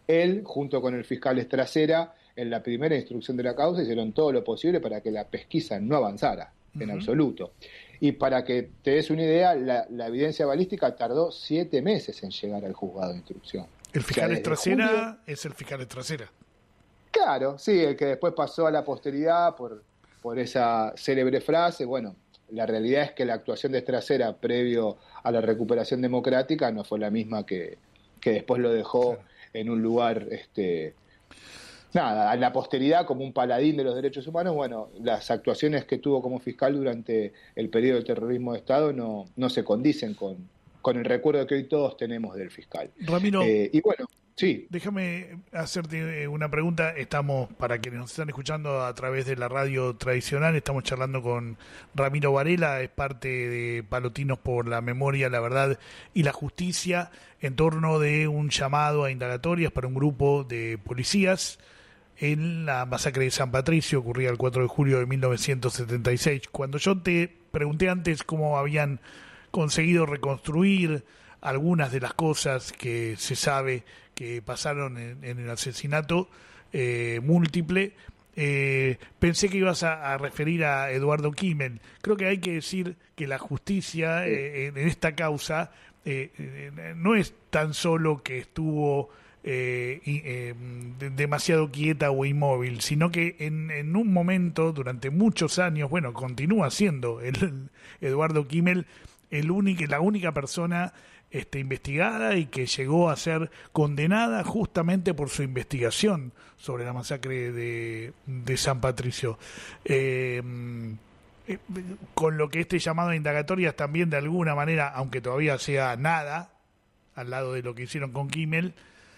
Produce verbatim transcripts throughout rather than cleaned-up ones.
Él, junto con el fiscal Estracera, en la primera instrucción de la causa hicieron todo lo posible para que la pesquisa no avanzara, en Uh-huh. absoluto. Y para que te des una idea, la, la evidencia balística tardó siete meses en llegar al juzgado de instrucción. El fiscal O sea, Estracera julio, es el fiscal Estracera. claro, sí, el que después pasó a la posteridad por, por esa célebre frase. Bueno, la realidad es que la actuación de Estracera previo a la recuperación democrática no fue la misma que, que después lo dejó Claro. en un lugar, este, nada, en la posteridad como un paladín de los derechos humanos. Bueno, las actuaciones que tuvo como fiscal durante el periodo del terrorismo de Estado no, no se condicen con, con el recuerdo que hoy todos tenemos del fiscal. Ramiro, Eh, y bueno, sí. déjame hacerte una pregunta. Estamos, para quienes nos están escuchando a través de la radio tradicional, estamos charlando con Ramiro Varela, es parte de Palotinos por la Memoria, la Verdad y la Justicia, en torno de un llamado a indagatorias para un grupo de policías en la masacre de San Patricio, ocurrida el cuatro de julio de mil novecientos setenta y seis. Cuando yo te pregunté antes cómo habían conseguido reconstruir algunas de las cosas que se sabe que pasaron en, en el asesinato eh, múltiple, eh, pensé que ibas a, a referir a Eduardo Kimmel. Creo que hay que decir que la justicia eh, en esta causa eh, eh, no es tan solo que estuvo eh, eh, demasiado quieta o inmóvil, sino que en, en un momento, durante muchos años, bueno, continúa siendo el, Eduardo Kimmel el único, la única persona este, investigada y que llegó a ser condenada justamente por su investigación sobre la masacre de, de San Patricio. Eh, eh, con lo que este llamado a indagatorias también de alguna manera, aunque todavía sea nada, al lado de lo que hicieron con Kimmel,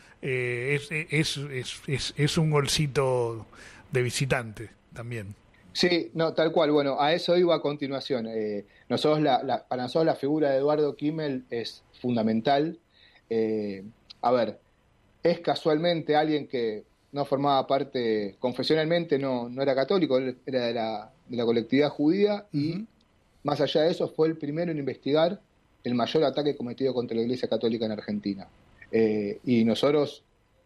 eh, es, es, es, es, es un golcito de visitante también. Sí, no, tal cual. Bueno, a eso iba a continuación. Eh, nosotros la, la, para nosotros la figura de Eduardo Kimmel es fundamental. Eh, a ver, es casualmente alguien que no formaba parte, confesionalmente no, no era católico, él era de la, de la colectividad judía y, Uh-huh. más allá de eso, fue el primero en investigar el mayor ataque cometido contra la Iglesia Católica en Argentina. Eh, y nosotros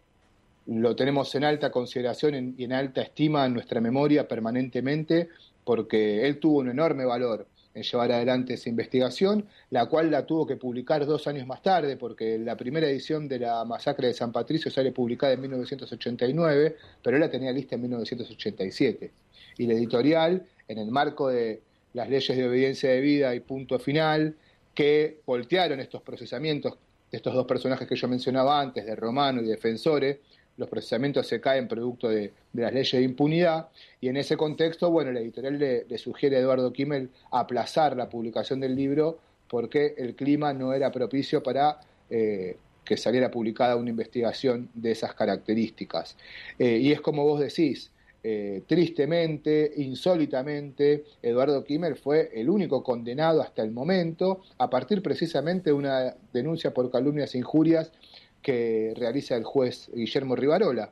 lo tenemos en alta consideración y en alta estima en nuestra memoria permanentemente, porque él tuvo un enorme valor en llevar adelante esa investigación, la cual la tuvo que publicar dos años más tarde, porque la primera edición de la masacre de San Patricio sale publicada en mil novecientos ochenta y nueve, pero él la tenía lista en mil novecientos ochenta y siete. Y la editorial, en el marco de las leyes de obediencia debida y punto final, que voltearon estos procesamientos de estos dos personajes que yo mencionaba antes, de Romano y Defensore, los procesamientos se caen producto de, de las leyes de impunidad, y en ese contexto, bueno, la editorial le, le sugiere a Eduardo Kimmel aplazar la publicación del libro porque el clima no era propicio para eh, que saliera publicada una investigación de esas características. Eh, y es como vos decís, eh, tristemente, insólitamente, Eduardo Kimmel fue el único condenado hasta el momento, a partir precisamente de una denuncia por calumnias e injurias que realiza el juez Guillermo Rivarola.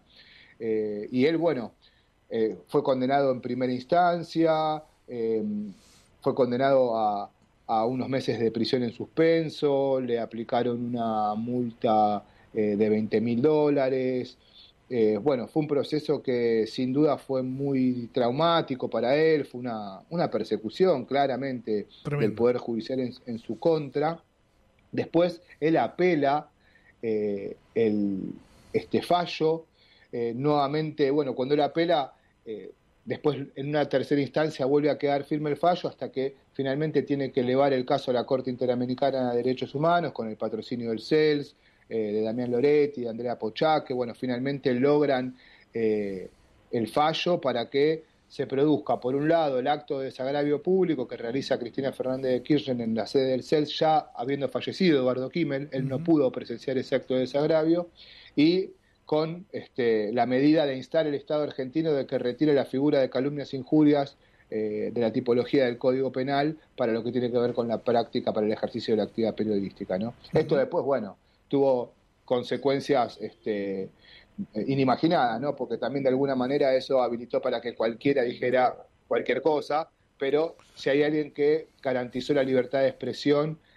Eh, y él, bueno, eh, fue condenado en primera instancia, eh, fue condenado a, a unos meses de prisión en suspenso, le aplicaron una multa eh, de veinte mil dólares. Eh, bueno, fue un proceso que sin duda fue muy traumático para él, fue una, una persecución claramente Tremendo. del Poder Judicial en, en su contra. Después él apela Eh, el, este fallo, eh, nuevamente, bueno, cuando él apela, eh, después en una tercera instancia vuelve a quedar firme el fallo hasta que finalmente tiene que elevar el caso a la Corte Interamericana de Derechos Humanos con el patrocinio del C E L S, eh, de Damián Loretti, de Andrea Pochá, que bueno, finalmente logran eh, el fallo para que se produzca, por un lado, el acto de desagravio público que realiza Cristina Fernández de Kirchner en la sede del C E L S, ya habiendo fallecido Eduardo Kimmel, él uh-huh. no pudo presenciar ese acto de desagravio, y con este, la medida de instar el Estado argentino de que retire la figura de calumnias e injurias eh, de la tipología del Código Penal para lo que tiene que ver con la práctica para el ejercicio de la actividad periodística, ¿no? Uh-huh. Esto después, bueno, tuvo consecuencias este, inimaginadas, ¿no? Porque también de alguna manera eso habilitó para que cualquiera dijera cualquier cosa, pero si hay alguien que garantizó la libertad de expresión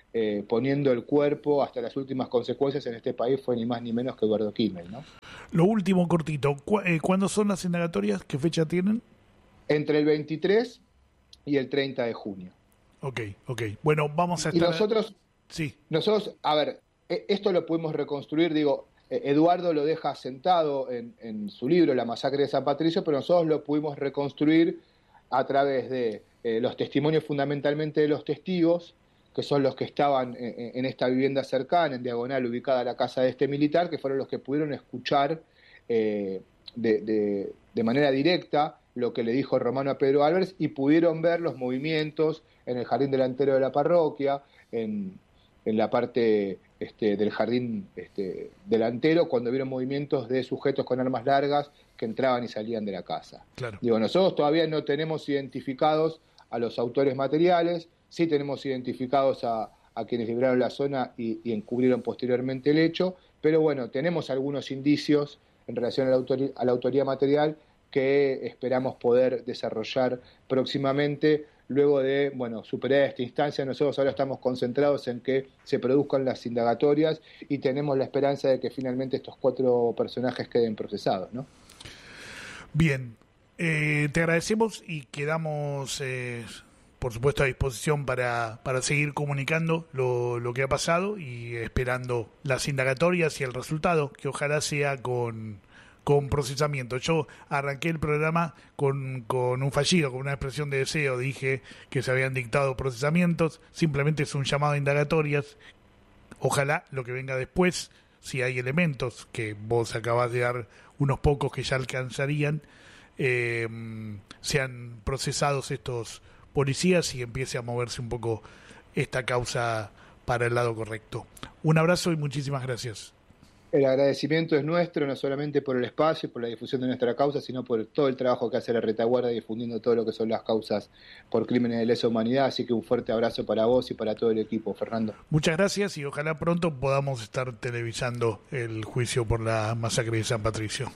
eh, poniendo el cuerpo hasta las últimas consecuencias en este país fue ni más ni menos que Eduardo Kimmel, ¿no? Lo último, cortito, ¿cu- eh, ¿cuándo son las indagatorias? ¿Qué fecha tienen? Entre el veintitrés y el treinta de junio. Ok, ok. Bueno, vamos a estar... Y nosotros, sí. nosotros, a ver, esto lo pudimos reconstruir, digo, Eduardo lo deja sentado en, en su libro, La masacre de San Patricio, pero nosotros lo pudimos reconstruir a través de eh, los testimonios fundamentalmente de los testigos, que son los que estaban en, en esta vivienda cercana, en diagonal, ubicada a la casa de este militar, que fueron los que pudieron escuchar eh, de, de, de manera directa lo que le dijo Romano a Pedro Álvarez y pudieron ver los movimientos en el jardín delantero de la parroquia, en, en la parte este, del jardín este, delantero, cuando vieron movimientos de sujetos con armas largas que entraban y salían de la casa. Claro. Digo, nosotros todavía no tenemos identificados a los autores materiales, sí tenemos identificados a, a quienes libraron la zona y, y encubrieron posteriormente el hecho, pero bueno, tenemos algunos indicios en relación a la, autor, a la autoría material que esperamos poder desarrollar próximamente. Luego de, bueno, superar esta instancia, nosotros ahora estamos concentrados en que se produzcan las indagatorias y tenemos la esperanza de que finalmente estos cuatro personajes queden procesados, ¿no? Bien, eh, te agradecemos y quedamos, eh, por supuesto, a disposición para, para seguir comunicando lo, lo que ha pasado y esperando las indagatorias y el resultado, que ojalá sea con... con procesamiento. Yo arranqué el programa con, con un fallido, con una expresión de deseo, dije que se habían dictado procesamientos, simplemente es un llamado a indagatorias, ojalá lo que venga después, si hay elementos, que vos acabás de dar unos pocos que ya alcanzarían, eh, sean procesados estos policías y empiece a moverse un poco esta causa para el lado correcto. Un abrazo y muchísimas gracias. El agradecimiento es nuestro, no solamente por el espacio y por la difusión de nuestra causa, sino por todo el trabajo que hace la retaguardia difundiendo todo lo que son las causas por crímenes de lesa humanidad. Así que un fuerte abrazo para vos y para todo el equipo, Fernando. Muchas gracias y ojalá pronto podamos estar televisando el juicio por la masacre de San Patricio.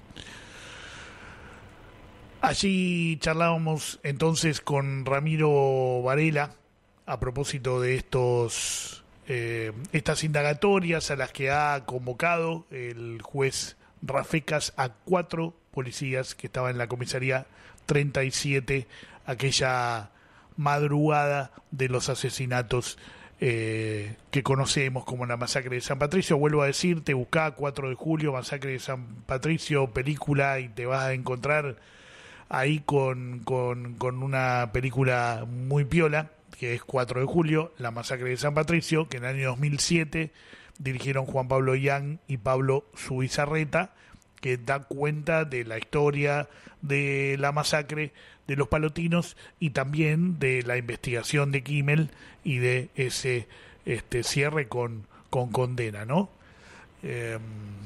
Allí charlábamos entonces con Ramiro Varela a propósito de estos... Eh, estas indagatorias a las que ha convocado el juez Rafecas a cuatro policías que estaban en la comisaría treinta y siete aquella madrugada de los asesinatos eh, que conocemos como la masacre de San Patricio. Vuelvo a decirte, buscá cuatro de julio, masacre de San Patricio, película, y te vas a encontrar ahí con, con, con una película muy piola, que es cuatro de julio, la masacre de San Patricio, que en el año dos mil siete dirigieron Juan Pablo Yang y Pablo Zubizarreta, que da cuenta de la historia de la masacre de los palotinos y también de la investigación de Kimmel y de ese este cierre con, con condena, ¿no? Eh,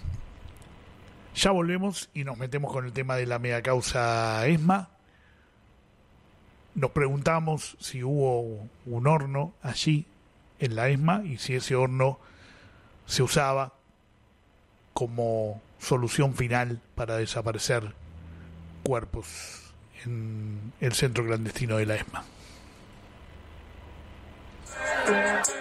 ya volvemos y nos metemos con el tema de la mega causa ESMA. Nos preguntamos si hubo un horno allí en la ESMA y si ese horno se usaba como solución final para desaparecer cuerpos en el centro clandestino de la ESMA.